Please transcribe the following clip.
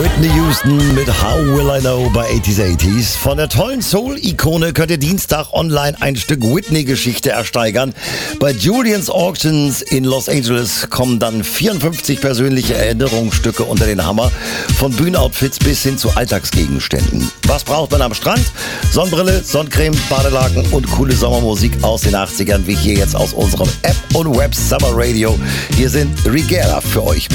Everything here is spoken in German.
Whitney Houston mit How Will I Know bei 80s. Von der tollen Soul-Ikone könnt ihr Dienstag online ein Stück Whitney-Geschichte ersteigern. Bei Julien's Auctions in Los Angeles kommen dann 54 persönliche Erinnerungsstücke unter den Hammer. Von Bühnenoutfits bis hin zu Alltagsgegenständen. Was braucht man am Strand? Sonnenbrille, Sonnencreme, Badelaken und coole Sommermusik aus den 80ern, wie hier jetzt aus unserem App und Web Summer Radio. Hier sind Rigera für euch.